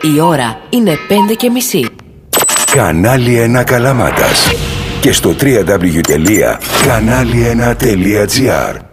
Η ώρα είναι 5:30. Κανάλι 1 Καλαμάτας. Και στο www.kanali1.gr.